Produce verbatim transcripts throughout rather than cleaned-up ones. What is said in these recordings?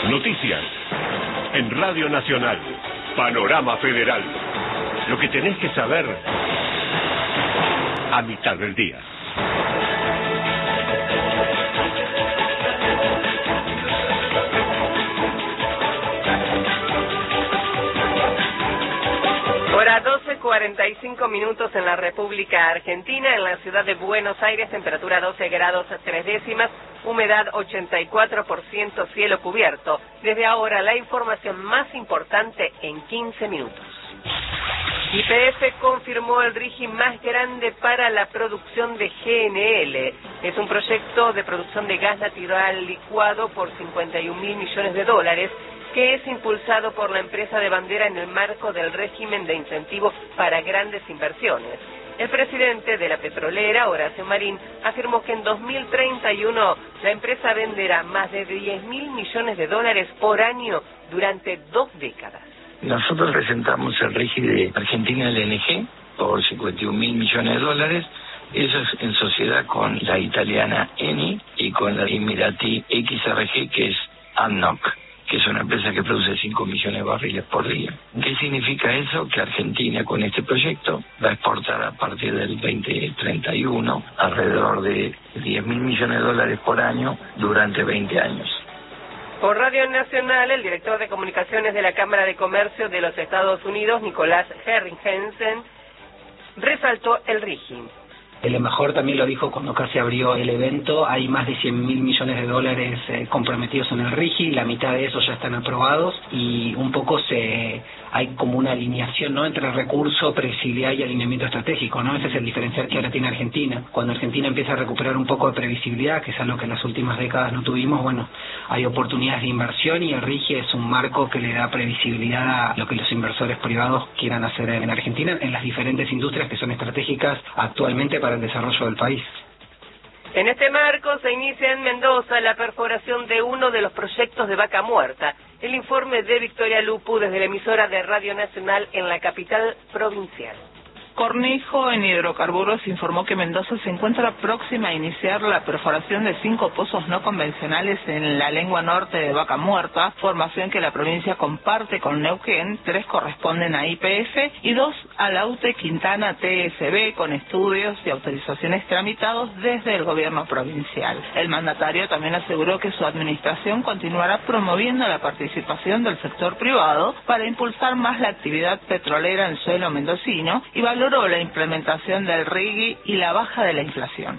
Noticias en Radio Nacional, Panorama Federal. Lo que tenés que saber a mitad del día. Hora doce cuarenta y cinco minutos en la República Argentina, en la ciudad de Buenos Aires, temperatura doce grados tres décimas, humedad ochenta y cuatro por ciento, cielo cubierto. Desde ahora la información más importante en quince minutos. Y P F confirmó el RIGI más grande para la producción de G N L. Es un proyecto de producción de gas natural licuado por cincuenta y un mil millones de dólares, que es impulsado por la empresa de bandera en el marco del régimen de incentivos para grandes inversiones. El presidente de la petrolera, Horacio Marín, afirmó que en dos mil treinta y uno la empresa venderá más de diez mil millones de dólares por año durante dos décadas. Nosotros presentamos el RIGI de Argentina L N G por cincuenta y un mil millones de dólares. Eso es en sociedad con la italiana Eni y con la emiratí X R G, que es A D N O C, que es una empresa que produce cinco millones de barriles por día. ¿Qué significa eso? Que Argentina con este proyecto va a exportar a partir del veinte treinta y uno alrededor de diez mil millones de dólares por año durante veinte años. Por Radio Nacional, el director de comunicaciones de la Cámara de Comercio de los Estados Unidos, Nicolás Herringhensen, resaltó el RIGI. El embajador también lo dijo cuando casi abrió el evento. Hay más de cien mil millones de dólares eh, comprometidos en el RIGI, la mitad de esos ya están aprobados y un poco se hay como una alineación, ¿no?, entre recurso, previsibilidad y alineamiento estratégico, ¿no? Ese es el diferencial que ahora tiene Argentina. Cuando Argentina empieza a recuperar un poco de previsibilidad, que es algo que en las últimas décadas no tuvimos, bueno, hay oportunidades de inversión y el RIGI es un marco que le da previsibilidad a lo que los inversores privados quieran hacer en Argentina, en las diferentes industrias que son estratégicas actualmente para el desarrollo del país. En este marco se inicia en Mendoza la perforación de uno de los proyectos de Vaca Muerta. El informe de Victoria Lupu desde la emisora de Radio Nacional en la capital provincial. Cornejo en Hidrocarburos informó que Mendoza se encuentra próxima a iniciar la perforación de cinco pozos no convencionales en la lengua norte de Vaca Muerta, formación que la provincia comparte con Neuquén. Tres corresponden a Y P F y dos a la U T E Quintana T S B, con estudios y autorizaciones tramitados desde el gobierno provincial. El mandatario también aseguró que su administración continuará promoviendo la participación del sector privado para impulsar más la actividad petrolera en suelo mendocino y valoró la implementación del RIGI y la baja de la inflación.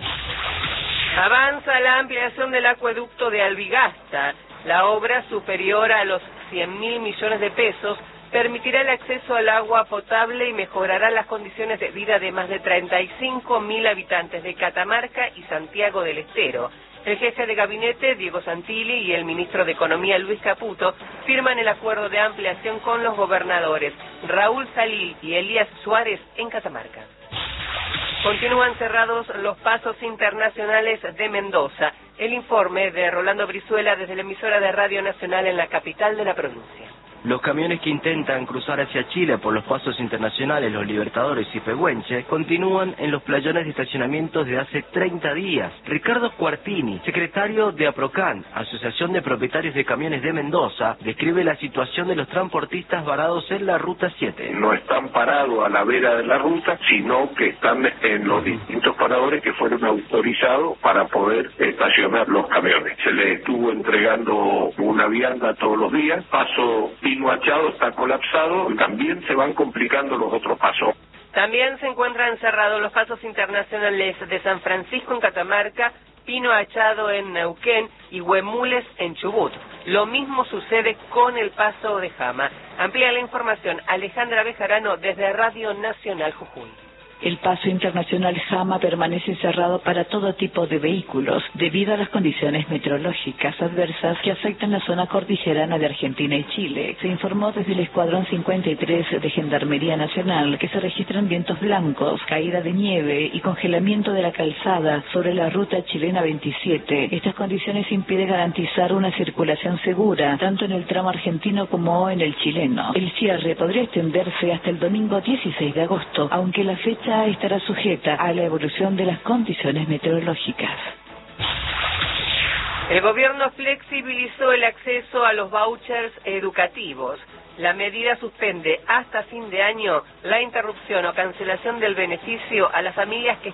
Avanza la ampliación del acueducto de Albigasta. La obra, superior a los cien mil millones de pesos, permitirá el acceso al agua potable y mejorará las condiciones de vida de más de treinta y cinco mil habitantes de Catamarca y Santiago del Estero. El jefe de gabinete, Diego Santilli, y el ministro de Economía, Luis Caputo, firman el acuerdo de ampliación con los gobernadores Raúl Salil y Elías Suárez en Catamarca. Continúan cerrados los pasos internacionales de Mendoza. El informe de Rolando Brizuela desde la emisora de Radio Nacional en la capital de la provincia. Los camiones que intentan cruzar hacia Chile por los pasos internacionales Los Libertadores y Pehuenche continúan en los playones de estacionamientos de hace treinta días. Ricardo Cuartini, secretario de APROCAN, Asociación de Propietarios de Camiones de Mendoza, describe la situación de los transportistas varados en la Ruta siete. No están parados a la vera de la ruta, sino que están en los distintos paradores que fueron autorizados para poder estacionar los camiones. Se les estuvo entregando una vianda todos los días, paso Pino Achado está colapsado, también se van complicando los otros pasos. También se encuentran cerrados los pasos internacionales de San Francisco en Catamarca, Pino Achado en Neuquén y Huemules en Chubut. Lo mismo sucede con el paso de Jama. Amplía la información Alejandra Bejarano desde Radio Nacional Jujuy. El paso internacional Jama permanece cerrado para todo tipo de vehículos debido a las condiciones meteorológicas adversas que afectan la zona cordillerana de Argentina y Chile. Se informó desde el Escuadrón cincuenta y tres de Gendarmería Nacional que se registran vientos blancos, caída de nieve y congelamiento de la calzada sobre la ruta chilena veintisiete. Estas condiciones impiden garantizar una circulación segura, tanto en el tramo argentino como en el chileno. El cierre podría extenderse hasta el domingo dieciséis de agosto, aunque la fecha estará sujeta a la evolución de las condiciones meteorológicas. El gobierno flexibilizó el acceso a los vouchers educativos. La medida suspende hasta fin de año la interrupción o cancelación del beneficio a las familias que